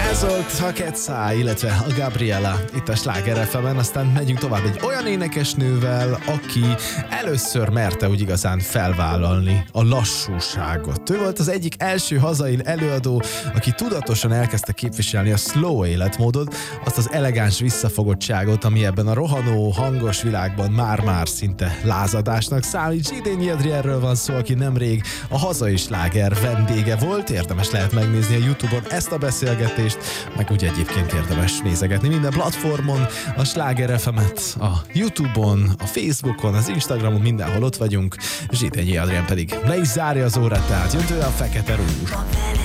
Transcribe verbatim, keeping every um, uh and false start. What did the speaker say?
Ez volt a Ketszá, illetve a Gabriela itt a Sláger ef emen, aztán megyünk tovább egy olyan énekesnővel, aki először merte úgy igazán felvállalni a lassúságot. Ő volt az egyik első hazai előadó, aki tudatosan elkezdte képviselni a slow életmódot, azt az elegáns visszafogottságot, ami ebben a rohanó, hangos világban már-már szinte lázadásnak számít. Zsidényi Adrienről van szó, aki nemrég a hazai sláger vendége volt. Érdemes lehet megnézni a YouTube-on ezt a beszélgetést, meg úgy egyébként érdemes nézegetni minden platformon, a Sláger ef emet, a YouTube-on, a Facebookon, az Instagramon, mindenhol ott vagyunk. Zsidényi Adrien pedig le is zárja az órát, tehát jön tőle a Fekete Rúzs.